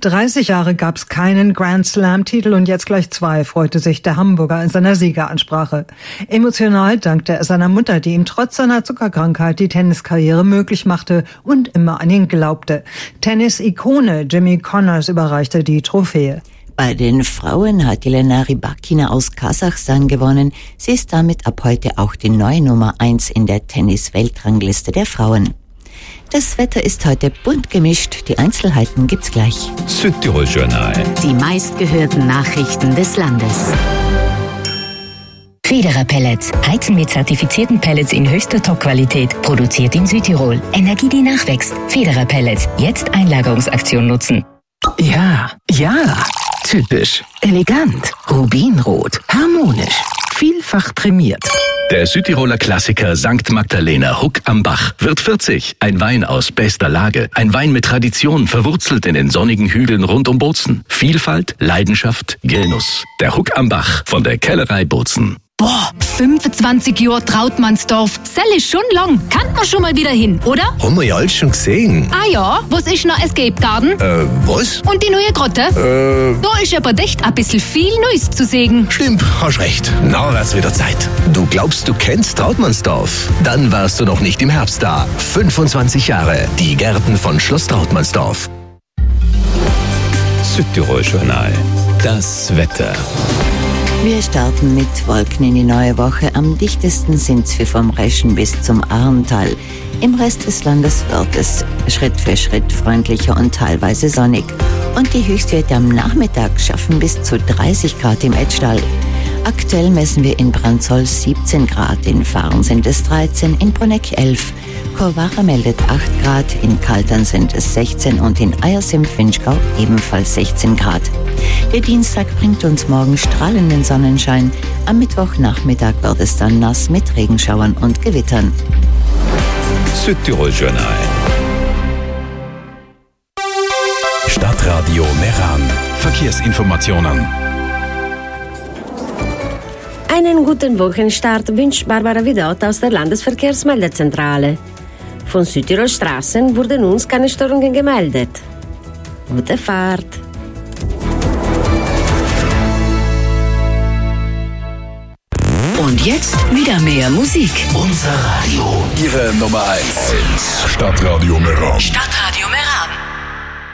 30 Jahre gab es keinen Grand Slam-Titel und jetzt gleich 2, freute sich der Hamburger in seiner Siegeransprache. Emotional dankte er seiner Mutter, die ihm trotz seiner Zuckerkrankheit die Tenniskarriere möglich machte und immer an ihn glaubte. Tennis-Ikone Jimmy Connors überreichte die Trophäe. Bei den Frauen hat Jelena Rybakina aus Kasachstan gewonnen. Sie ist damit ab heute auch die neue Nummer 1 in der Tennis-Weltrangliste der Frauen. Das Wetter ist heute bunt gemischt. Die Einzelheiten gibt's gleich. Südtirol-Journal. Die meistgehörten Nachrichten des Landes. Federer Pellets. Heizen mit zertifizierten Pellets in höchster Top-Qualität. Produziert in Südtirol. Energie, die nachwächst. Federer Pellets. Jetzt Einlagerungsaktion nutzen. Ja. Typisch. Elegant. Rubinrot. Harmonisch. Vielfach prämiert. Der Südtiroler Klassiker St. Magdalena Huck am Bach wird 40. Ein Wein aus bester Lage. Ein Wein mit Tradition, verwurzelt in den sonnigen Hügeln rund um Bozen. Vielfalt, Leidenschaft, Genuss. Der Huck am Bach von der Kellerei Bozen. Boah, 25 Jahre Trautmannsdorf. Sell ist schon lang. Kann man schon mal wieder hin, oder? Haben wir ja alles schon gesehen. Ah ja, was ist noch Escape Garden? Was? Und die neue Grotte? Da ist aber echt ein bisschen viel Neues zu sehen. Stimmt, hast recht. Na, wird's wieder Zeit. Du glaubst, du kennst Trautmannsdorf? Dann warst du noch nicht im Herbst da. 25 Jahre. Die Gärten von Schloss Trautmannsdorf. Südtirol-Journal. Das Wetter. Wir starten mit Wolken in die neue Woche. Am dichtesten sind's wie vom Reschen bis zum Ahrntal. Im Rest des Landes wird es Schritt für Schritt freundlicher und teilweise sonnig. Und die Höchstwerte am Nachmittag schaffen bis zu 30 Grad im Etschtal. Aktuell messen wir in Branzoll 17 Grad, in Fahren sind es 13, in Bruneck 11. Chorwara meldet 8 Grad, in Kaltern sind es 16 und in Eiersim-Finchgau ebenfalls 16 Grad. Der Dienstag bringt uns morgen strahlenden Sonnenschein. Am Mittwochnachmittag wird es dann nass mit Regenschauern und Gewittern. Südtirol-Journal. Stadtradio Meran. Verkehrsinformationen. Einen guten Wochenstart wünscht Barbara Vidot aus der Landesverkehrsmeldezentrale. Von Südtirol Straßen wurden uns keine Störungen gemeldet. Gute Fahrt! Und jetzt wieder mehr Musik. Unser Radio. Ihre Nummer 1. Stadtradio Meran. Stadtradio Meran.